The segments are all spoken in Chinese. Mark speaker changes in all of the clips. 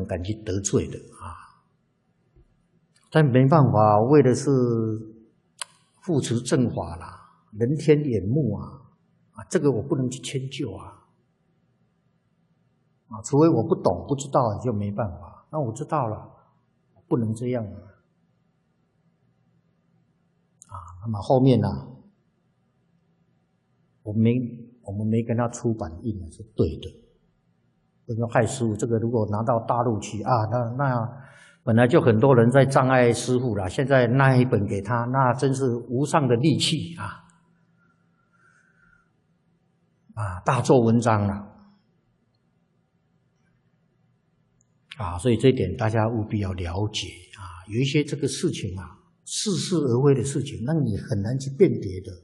Speaker 1: 敢去得罪的啊。但没办法，为的是护持正法啦，人天眼目啊，这个我不能去迁就啊，除非我不懂不知道，就没办法。那我知道了，不能这样啊。那么后面呢，我们没跟他出版印是对的。不说害师父，这个如果拿到大陆去啊，那本来就很多人在障碍师父了，现在那一本给他，那真是无上的利器大做文章了所以这一点大家务必要了解有一些这个事情似是而非的事情，那你很难去辨别的。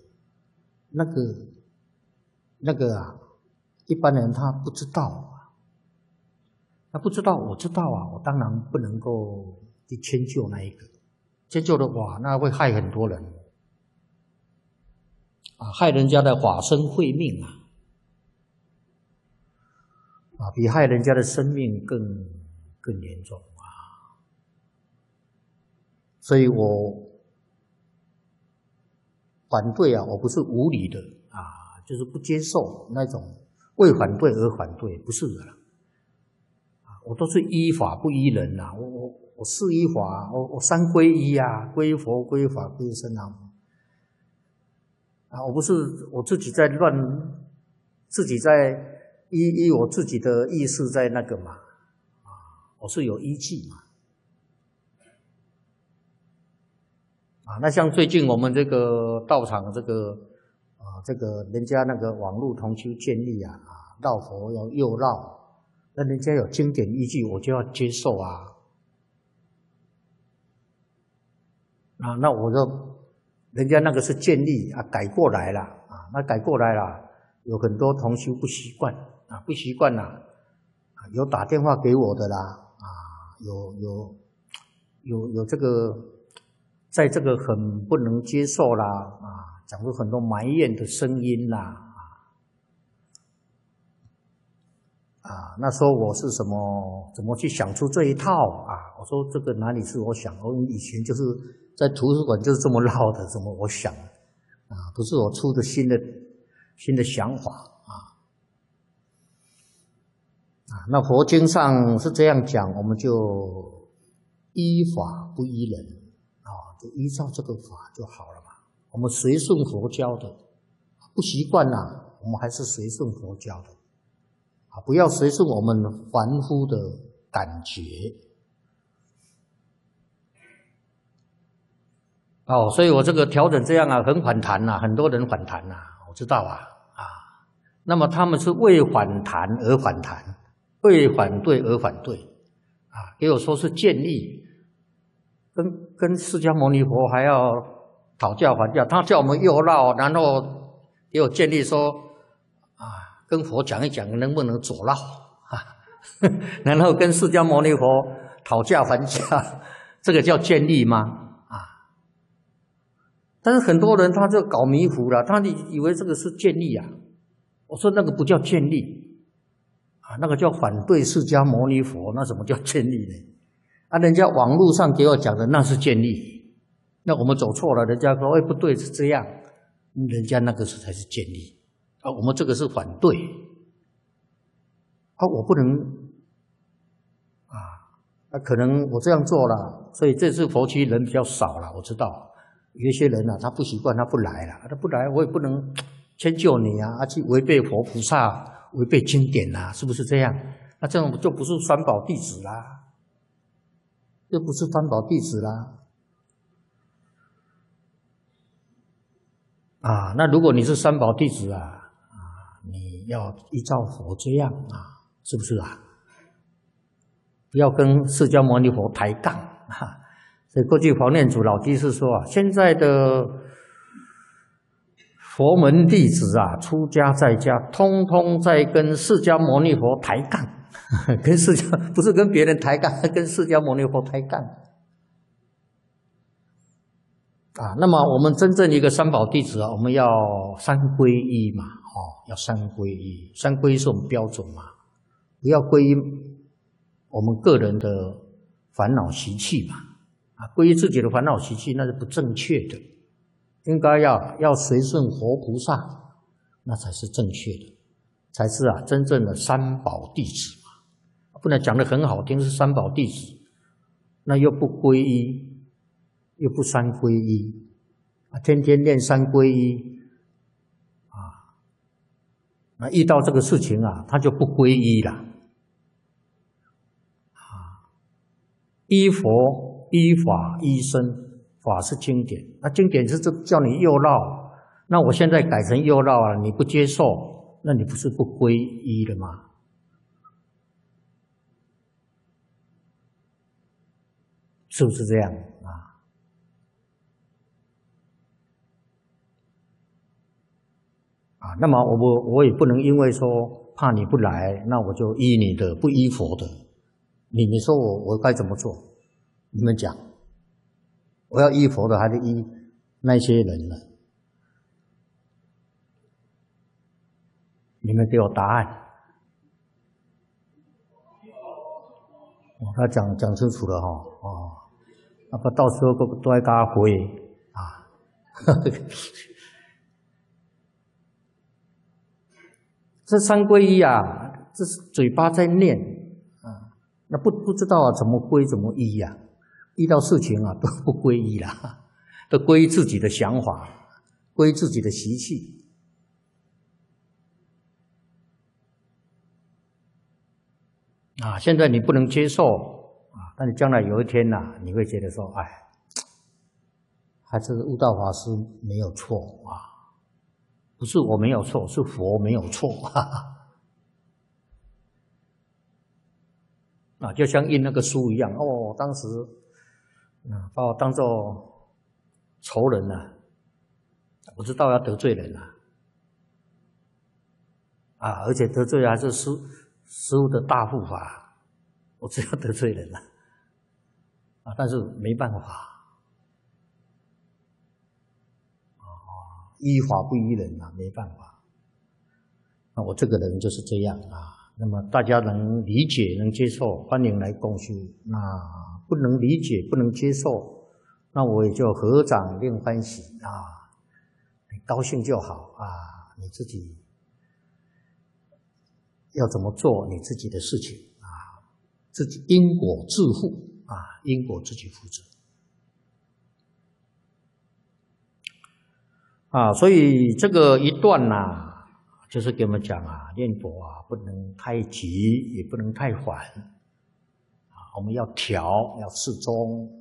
Speaker 1: 那个一般人他不知道。他不知道，我知道我当然不能够去迁就那一个，迁就的话，那会害很多人害人家的法身慧命比害人家的生命更严重所以我反对我不是无理的就是不接受那种为反对而反对，不是的我都是依法不依人我是依法，我三归依归佛归法归僧我不是我自己在自己在依我自己的意识在那个嘛我是有依据嘛那像最近我们这个道场这个人家那个网络同修建立绕佛要右绕。那人家有经典依据，我就要接受那我就人家那个是建立改过来了那改过来了，有很多同修不习惯不习惯有打电话给我的啦有这个在这个很不能接受啦讲出很多埋怨的声音啦那时候我是怎么去想出这一套我说这个哪里是我想，我以前就是在图书馆就是这么绕的，怎么我想不是我出的新的想法那佛经上是这样讲，我们就依法不依人就依照这个法就好了嘛。我们随顺佛教的，不习惯我们还是随顺佛教的不要随顺我们凡夫的感觉所以我这个调整这样很反弹很多人反弹我知道那么他们是为反弹而反弹，为反对而反对给我说是建立，跟释迦牟尼佛还要讨价还价，他叫我们右绕，然后给我建立说跟佛讲一讲能不能左绕然后跟释迦牟尼佛讨价还价，这个叫建立吗？但是很多人他就搞迷糊了，他以为这个是建立我说那个不叫建立那个叫反对释迦牟尼佛，那什么叫建立呢？人家网络上给我讲的那是建立，那我们走错了，人家说不对是这样，人家那个才是建立我们这个是反对我不能可能我这样做了，所以这次佛区人比较少了，我知道有一些人他不习惯，他不来了，他不来我也不能迁就你去违背佛菩萨，违背经典是不是这样？那这种就不是三宝弟子啦，就不是三宝弟子啦那如果你是三宝弟子你要依照佛这样是不是不要跟释迦牟尼佛抬杠所以过去黄念祖老居士说现在的佛门弟子出家在家通通在跟释迦牟尼佛抬杠跟释迦不是跟别人抬杠，跟释迦牟尼佛抬杠那么我们真正一个三宝弟子我们要三皈依嘛要三皈依，三皈依是我们标准嘛，不要皈我们个人的烦恼习气嘛，皈依自己的烦恼习气那是不正确的，应该要随顺活菩萨，那才是正确的，才是真正的三宝弟子嘛。不能讲得很好听是三宝弟子，那又不皈依，又不三皈依，天天念三皈依，那遇到这个事情他就不皈依了。依佛、依法、依僧，法是经典，那经典是叫你右绕，那我现在改成右绕你不接受，那你不是不皈依了吗？是不是这样那么我也不能因为说怕你不来，那我就依你的，不依佛的。你说我该怎么做？你们讲，我要依佛的，还是依那些人呢？你们给我答案。他讲清楚了不到时候都在跟他回这三皈依这是嘴巴在念那不知道怎么皈怎么依遇到事情都不皈依啦，都皈依自己的想法，皈依自己的习气现在你不能接受但你将来有一天你会觉得说，还是悟道法师没有错不是我没有错，是佛没有错就像印那个书一样当时把我当作仇人我知道要得罪人而且得罪还是师父的大护法，我知道得罪人但是没办法依法不依人没办法。那我这个人就是这样那么大家能理解能接受，欢迎来共修；那不能理解不能接受，那我也就合掌令欢喜你高兴就好你自己要怎么做你自己的事情自己因果自负因果自己负责所以这个一段就是给我们讲念佛不能太急，也不能太缓我们要调，要适中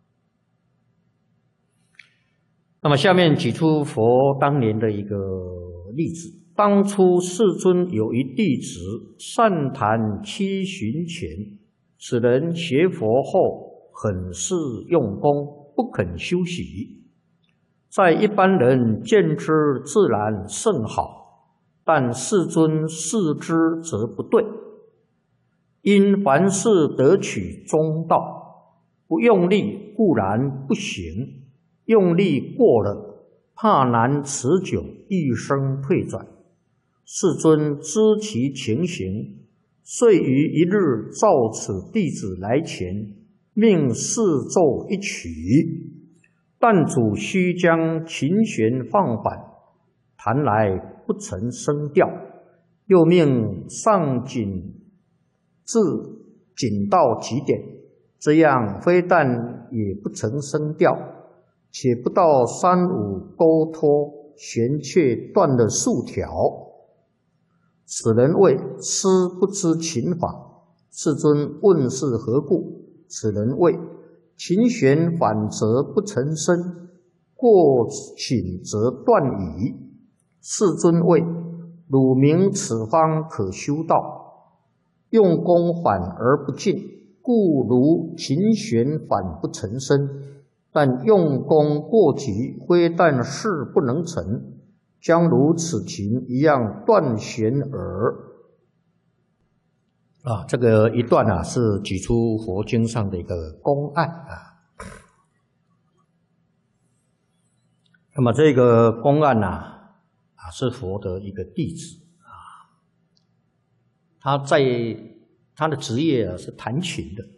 Speaker 1: 那么下面举出佛当年的一个例子。当初世尊有一弟子善谈七旬前，此人学佛后很是用功，不肯休息，在一般人见之自然甚好，但世尊视之则不对。因凡事得取中道，不用力固然不行，用力过了，怕难持久，一生退转。世尊知其情形，遂于一日召此弟子来前，命示奏一曲。但主须将琴弦放缓，弹来不成声调，又命上紧至紧到极点，这样非但也不成声调，且不到三五勾脱，弦却断了数条。此人谓师不知琴法。世尊问是何故？此人谓琴弦反则不成声，过琴则断矣。世尊谓汝明此方可修道，用功缓而不进，故如琴弦反不成声。但用功过急，非但事不能成，将如此琴一样断弦耳。这个一段是举出佛经上的一个公案那么这个公案是佛的一个弟子他在他的职业啊是弹琴的。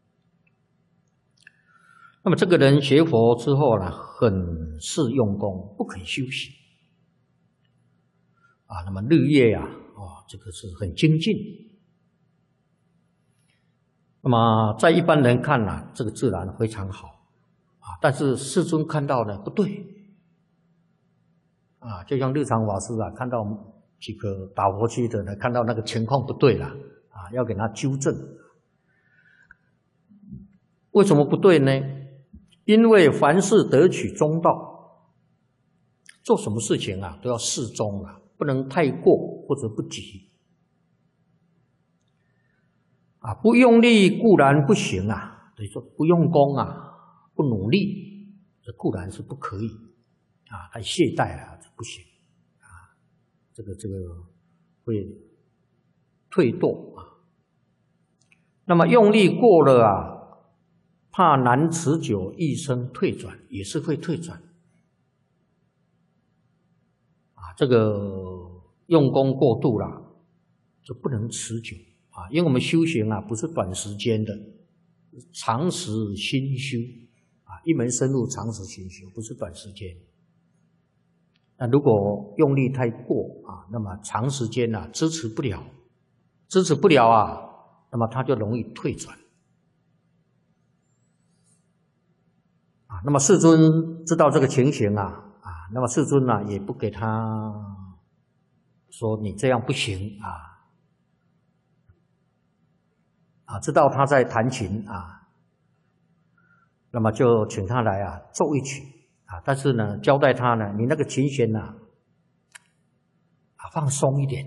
Speaker 1: 那么这个人学佛之后呢，很是用功，不肯休息啊。那么日夜啊，这个是很精进。那么在一般人看呢，这个自然非常好啊。但是世尊看到呢，不对啊，就像日常法师啊，看到几个打佛机的呢，看到那个情况不对了啊，要给他纠正。为什么不对呢？因为凡事得取中道，做什么事情啊都要适中啊，不能太过或者不及啊。不用力固然不行啊，等于说不用功啊，不努力，这固然是不可以啊，太懈怠了这不行啊，这个会退堕啊。那么用力过了啊，怕难持久，一生退转，也是会退转啊。这个用功过度了，就不能持久啊。因为我们修行啊，不是短时间的，长时心修啊，一门深入，长时心修，不是短时间。那如果用力太过啊，那么长时间啊支持不了啊，那么它就容易退转。那么世尊知道这个情形啊，那么世尊呢也不给他说你这样不行知道他在弹琴啊，那么就请他来啊奏一曲啊，但是呢交代他呢，你那个琴弦呢放松一点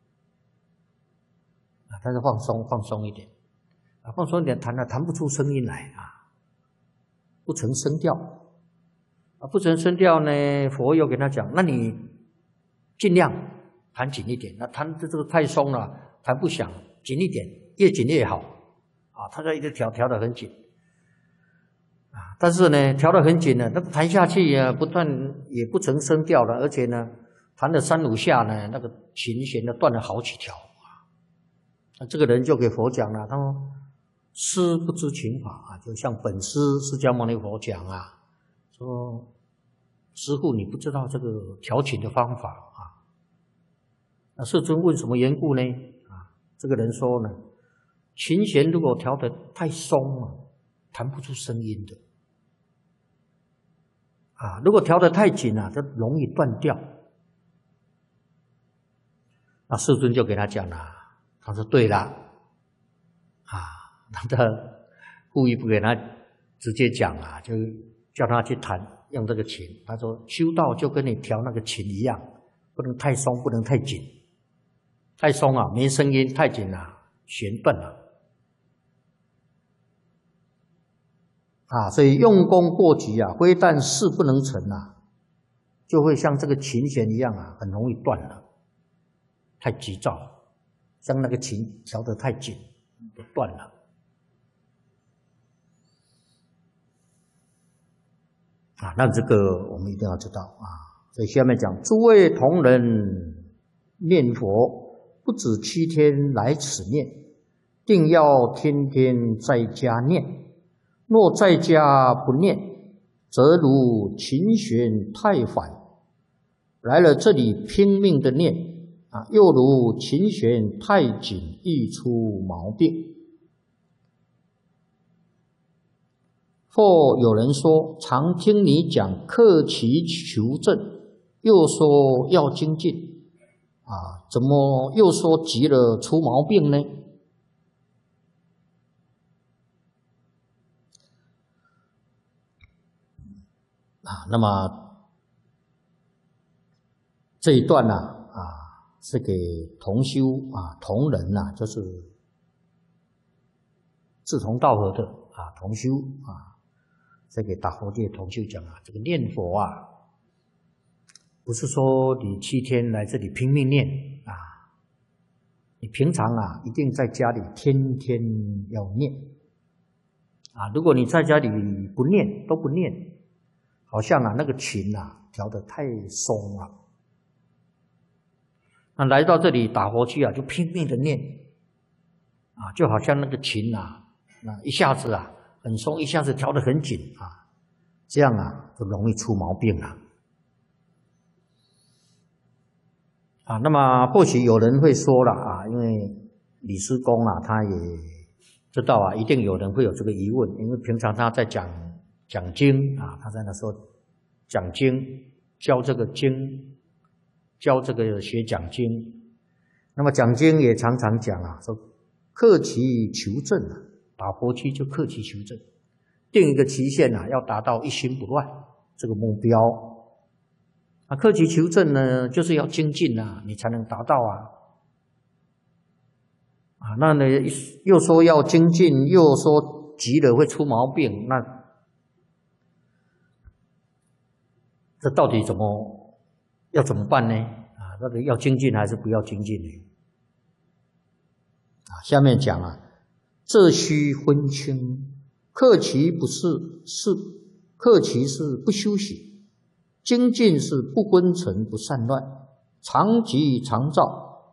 Speaker 1: 啊，但是放松一点啊，放松一点弹不出声音来啊。不成声调啊，不成声调呢，佛又跟他讲，那你尽量弹紧一点，那弹这个太松了，弹不响，紧一点，越紧越好啊。他就一直调得很紧啊，但是呢，调得很紧呢，那弹下去啊，不但也不成声调了，而且呢，弹了3、5下呢，那个琴弦呢断了好几条啊。那这个人就给佛讲了，他说，师不知情法啊，就像本师释迦牟尼佛讲啊，说师父你不知道这个调琴的方法啊。那世尊问什么缘故呢？啊，这个人说呢，琴弦如果调得太松了，弹不出声音的啊；如果调得太紧啊，就容易断掉。那世尊就给他讲了，他说对了啊。他故意不给他直接讲啊，就叫他去弹用这个琴。他说修道就跟你调那个琴一样，不能太松，不能太紧。太松啊没声音，太紧啊弦断了啊。所以用功过急啊，非但事不能成啊，就会像这个琴弦一样啊，很容易断了。太急躁，像那个琴调得太紧，就断了。那这个我们一定要知道啊。所以下面讲，诸位同仁念佛，不止7天来此念，定要天天在家念。若在家不念，则如琴弦太缓，来了这里拼命的念啊，又如琴弦太紧，易出毛病。或有人说，常听你讲克其求证，又说要精进啊，怎么又说急了出毛病呢？那么这一段呢是给同修同仁就是志同道合的同修是给大佛界同修讲这个念佛不是说你7天来这里拼命念你平常一定在家里天天要念如果你在家里不念都不念，好像那个琴调得太松了。那来到这里打佛去就拼命的念啊，就好像那个琴啊，那一下子啊很松，一下子调得很紧啊，这样啊就容易出毛病了。啊，那么或许有人会说了啊，因为李师公啊，他也知道啊，一定有人会有这个疑问，因为平常他在讲经啊，他在那时候讲经，教这个经，教这个学讲经，那么讲经也常常讲啊，说克期求证啊，打佛七就克期求证，定一个期限啊，要达到一心不乱这个目标。啊，克期求证呢，就是要精进啊，你才能达到啊。啊，那呢又说要精进，又说急了会出毛病，那这到底要怎么办呢？啊，到底要精进还是不要精进呢？啊，下面讲啊，这须分清，克期克期是不休息。精进是不昏沉不散乱，常急常躁。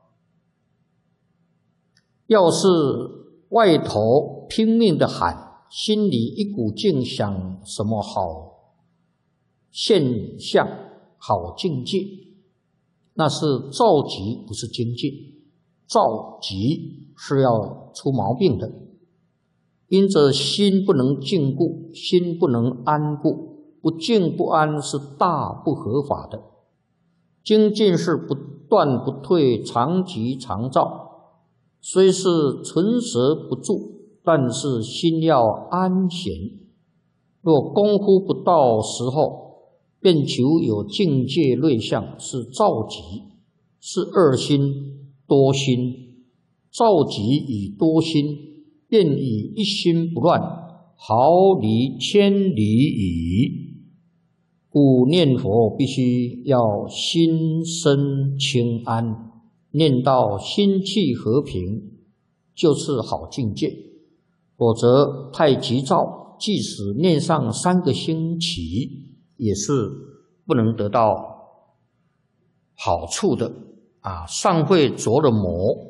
Speaker 1: 要是外头拼命的喊，心里一股劲想什么好现象、好境界，那是躁急，不是精进。躁急是要出毛病的，因着心不能静固，心不能安固。不静不安是大不合法的，精进是不断不退，常急常躁，虽是唇舌不住，但是心要安闲。若功夫不到时候，便求有境界类象，是躁急，是二心多心。躁急与多心，便以一心不乱，毫厘千里矣。故念佛必须要心身清安，念到心气和平，就是好境界。否则太急躁，即使念上3个星期，也是不能得到好处的啊！尚会着了魔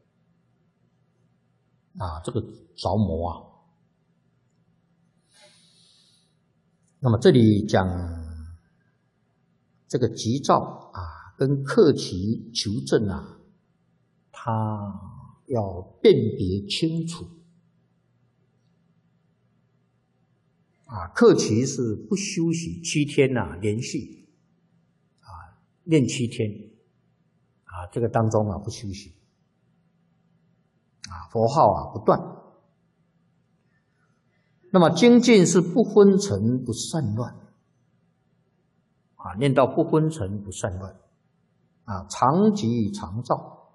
Speaker 1: 啊，这个着魔啊。那么这里讲。这个急躁啊，跟克期求证啊，它要辨别清楚啊。克期是不休息7天啊，连续啊练7天啊，这个当中啊不休息啊，佛号啊不断。那么精进是不昏沉不散乱。啊，念到不昏沉不散乱，啊，常急常躁，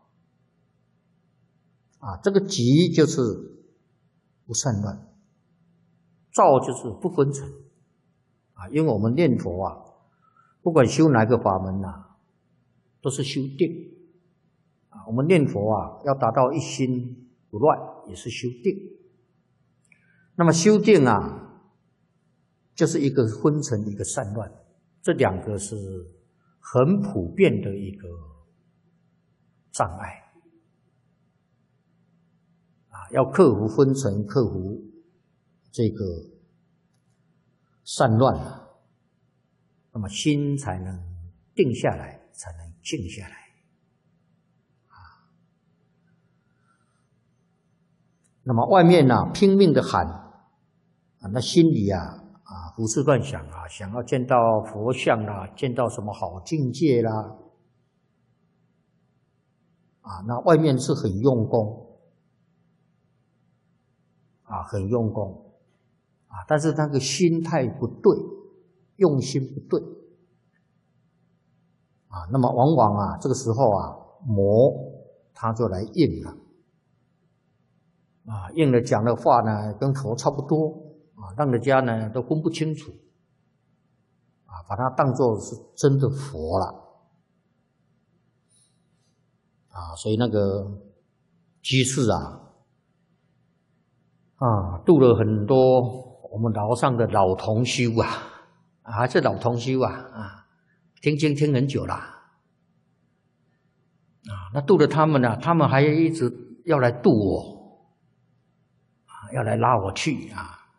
Speaker 1: 啊，这个急就是不散乱，躁就是不昏沉，啊，因为我们念佛啊，不管修哪个法门啊，都是修定，啊，我们念佛啊，要达到一心不乱，也是修定。那么修定啊，就是一个昏沉，一个散乱。这2个是很普遍的一个障碍啊，要克服昏沉，克服这个散乱啊，那么心才能定下来，才能静下来啊。那么外面呢，拼命的喊啊，那心里啊胡思乱想啊，想要见到佛像啦，见到什么好境界啦，啊，那外面是很用功，啊，很用功，啊，但是那个心态不对，用心不对，啊，那么往往啊，这个时候啊，魔他就来应了，啊，应了讲的话呢，跟佛差不多。啊，让人家呢都分不清楚，啊，把它当作是真的佛了，啊，所以那个居士啊，度了很多我们牢上的老同修啊，还是老同修啊，听经听很久了，啊，那度了他们呢，他们还一直要来度我， 要来拉我去啊。